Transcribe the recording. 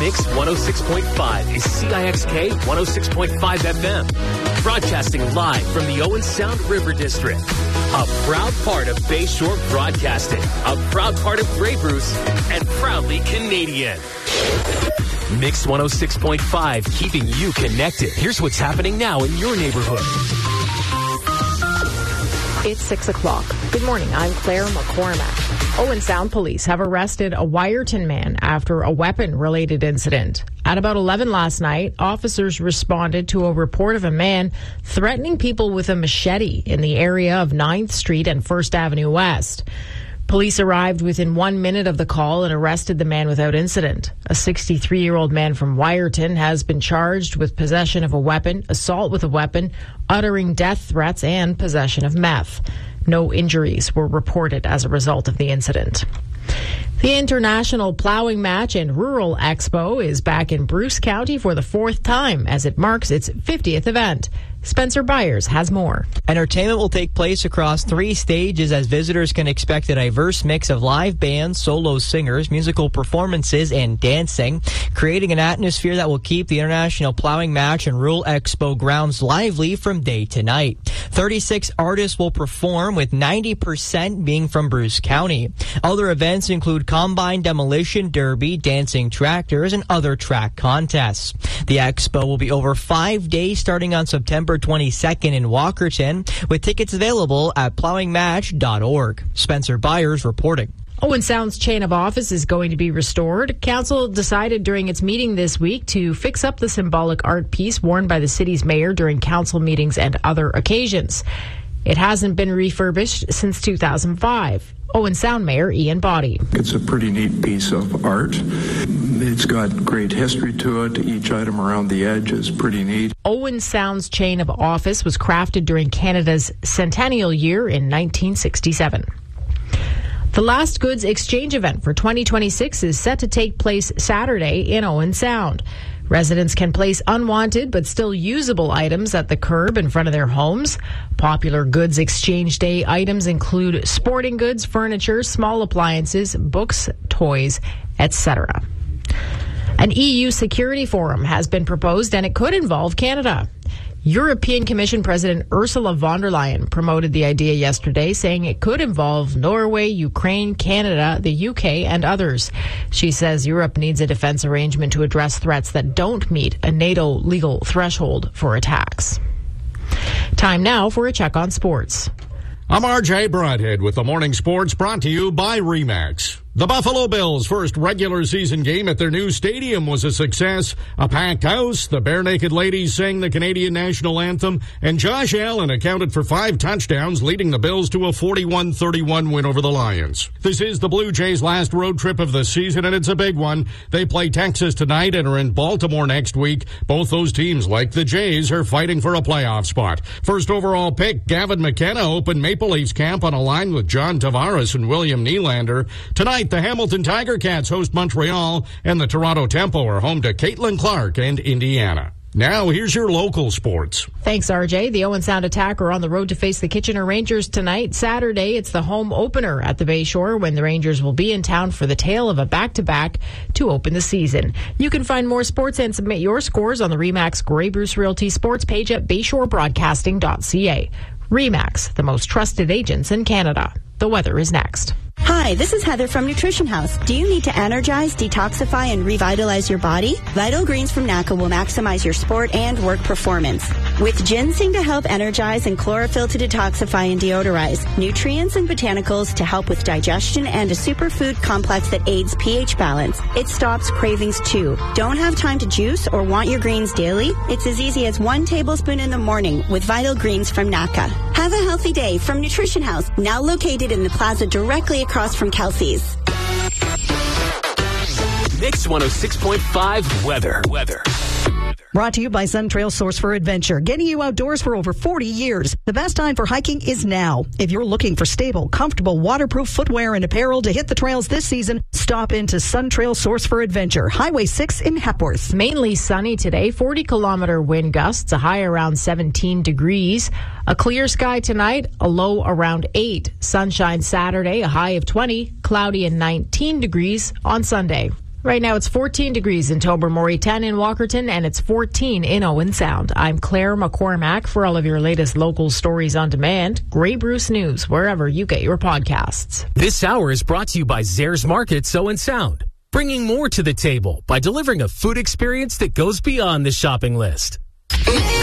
Mix 106.5 is CIXK 106.5 FM. Broadcasting live from the Owen Sound River District. A proud part of Bayshore Broadcasting. A proud part of Grey Bruce. And proudly Canadian. Mix 106.5, keeping you connected. Here's what's happening now in your neighborhood. It's 6 o'clock. Good morning. I'm Claire McCormack. Owen Sound Police have arrested a Wyerton man after a weapon-related incident. At about 11 last night, officers responded to a report of a man threatening people with a machete in the area of 9th Street and 1st Avenue West. Police arrived within 1 minute of the call and arrested the man without incident. A 63-year-old man from Wyerton has been charged with possession of a weapon, assault with a weapon, uttering death threats, and possession of meth. No injuries were reported as a result of the incident. The International Plowing Match and Rural Expo is back in Bruce County for the 4th time as it marks its 50th event. Spencer Byers has more. Entertainment will take place across 3 stages as visitors can expect a diverse mix of live bands, solo singers, musical performances, and dancing, creating an atmosphere that will keep the International Plowing Match and Rural Expo grounds lively from day to night. 36 artists will perform, with 90% being from Bruce County. Other events include Combine Demolition Derby, dancing tractors, and other track contests. The expo will be over 5 days starting on September 22nd in Walkerton, with tickets available at plowingmatch.org. Spencer Byers reporting. Owen Sound's chain of office is going to be restored. Council decided during its meeting this week to fix up the symbolic art piece worn by the city's mayor during council meetings and other occasions. It hasn't been refurbished since 2005. Owen Sound Mayor Ian Boddy. It's a pretty neat piece of art. It's got great history to it. Each item around the edge is pretty neat. Owen Sound's chain of office was crafted during Canada's centennial year in 1967. The Last Goods Exchange event for 2026 is set to take place Saturday in Owen Sound. Residents can place unwanted but still usable items at the curb in front of their homes. Popular Goods Exchange Day items include sporting goods, furniture, small appliances, books, toys, etc. An EU security forum has been proposed, and it could involve Canada. European Commission President Ursula von der Leyen promoted the idea yesterday, saying it could involve Norway, Ukraine, Canada, the UK, and others. She says Europe needs a defense arrangement to address threats that don't meet a NATO legal threshold for attacks. Time now for a check on sports. I'm RJ Broadhead with the Morning Sports, brought to you by RE/MAX. The Buffalo Bills' first regular season game at their new stadium was a success. A packed house, the Bare Naked Ladies sang the Canadian national anthem, and Josh Allen accounted for 5 touchdowns, leading the Bills to a 41-31 win over the Lions. This is the Blue Jays' last road trip of the season, and it's a big one. They play Texas tonight and are in Baltimore next week. Both those teams, like the Jays, are fighting for a playoff spot. First overall pick, Gavin McKenna, opened Maple Leafs camp on a line with John Tavares and William Nylander. Tonight, the Hamilton Tiger Cats host Montreal, and the Toronto Tempo are home to Caitlin Clark and Indiana. Now, here's your local sports. Thanks, RJ. The Owen Sound Attack are on the road to face the Kitchener Rangers tonight. Saturday, it's the home opener at the Bayshore, when the Rangers will be in town for the tale of a back-to-back to open the season. You can find more sports and submit your scores on the RE/MAX Grey Bruce Realty sports page at bayshorebroadcasting.ca. RE/MAX, the most trusted agents in Canada. The weather is next. Hi, this is Heather from Nutrition House. Do you need to energize, detoxify, and revitalize your body? Vital Greens from NACA will maximize your sport and work performance. With ginseng to help energize and chlorophyll to detoxify and deodorize, nutrients and botanicals to help with digestion, and a superfood complex that aids pH balance, it stops cravings too. Don't have time to juice or want your greens daily? It's as easy as 1 tablespoon in the morning with Vital Greens from NACA. Have a healthy day from Nutrition House, now located in the plaza directly across from Kelsey's. Mix 106.5 weather. Brought to you by Sun Trail Source for Adventure, getting you outdoors for over 40 years. The best time for hiking is now. If you're looking for stable, comfortable, waterproof footwear and apparel to hit the trails this season, stop into Sun Trail Source for Adventure, Highway 6 in Hepworth. Mainly sunny today, 40-kilometer wind gusts, a high around 17 degrees. A clear sky tonight, a low around 8. Sunshine Saturday, a high of 20. Cloudy and 19 degrees on Sunday. Right now it's 14 degrees in Tobermory, 10 in Walkerton, and it's 14 in Owen Sound. I'm Claire McCormack. For all of your latest local stories on demand, Grey Bruce News, wherever you get your podcasts. This hour is brought to you by Zares Markets Owen Sound, bringing more to the table by delivering a food experience that goes beyond the shopping list.